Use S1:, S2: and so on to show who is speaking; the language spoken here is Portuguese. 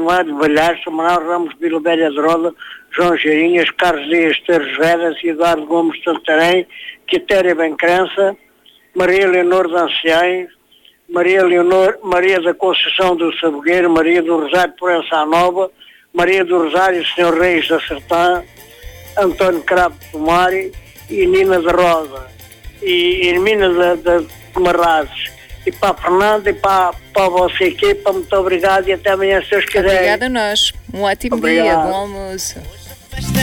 S1: Mário Balhares, Manuel Ramos de Vila Velha de Roda, João Geirinhas, Carlos Dias Terres Veras, Eduardo Gomes de Santarém, Quitéria Bencrança, Maria Leonor de Anciães, Maria da Conceição do Sabogueiro, Maria do Rosário de Proença Nova, Maria do Rosário Senhor Reis da Sertã, António Cravo de Tomari e Nina de Rosa e Hermina de Marrazes. E para a Fernanda e para a vossa equipa, muito obrigado e até amanhã, se Deus quiser.
S2: Obrigada a nós. Um ótimo dia, bom almoço.